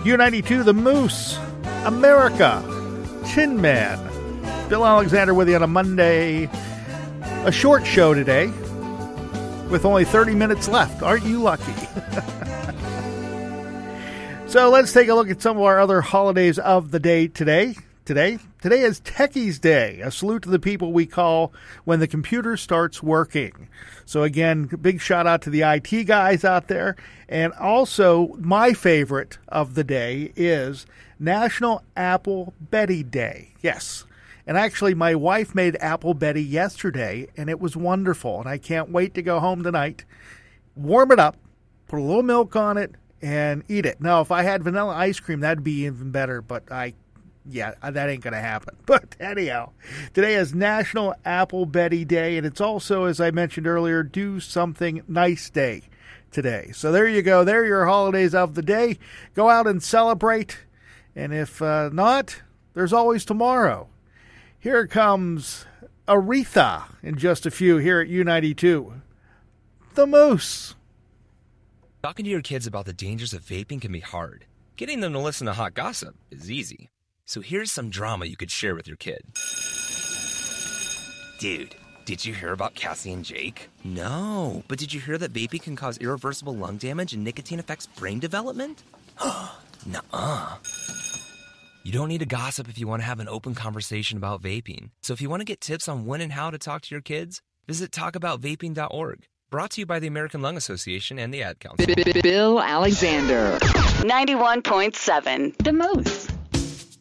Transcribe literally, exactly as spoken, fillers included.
U ninety-two, The Moose, America, Tin Man. Bill Alexander with you on a Monday. A short show today with only thirty minutes left. Aren't you lucky? So let's take a look at some of our other holidays of the day today. Today, today is Techies Day, a salute to the people we call when the computer starts working. So again, big shout out to the I T guys out there. And also, my favorite of the day is National Apple Betty Day. Yes. And actually, my wife made Apple Betty yesterday, and it was wonderful. And I can't wait to go home tonight, warm it up, put a little milk on it, and eat it. Now, if I had vanilla ice cream, that'd be even better, but I... Yeah, that ain't going to happen. But anyhow, today is National Apple Betty Day, and it's also, as I mentioned earlier, Do Something Nice Day today. So there you go. There are your holidays of the day. Go out and celebrate. And if uh, not, there's always tomorrow. Here comes Aretha in just a few here at U ninety-two. The Moose. Talking to your kids about the dangers of vaping can be hard. Getting them to listen to hot gossip is easy. So here's some drama you could share with your kid. Dude, did you hear about Cassie and Jake? No, but did you hear that vaping can cause irreversible lung damage and nicotine affects brain development? Nuh-uh. You don't need to gossip if you want to have an open conversation about vaping. So if you want to get tips on when and how to talk to your kids, visit talk about vaping dot org. Brought to you by the American Lung Association and the Ad Council. Bill Alexander. ninety-one point seven. The Moose.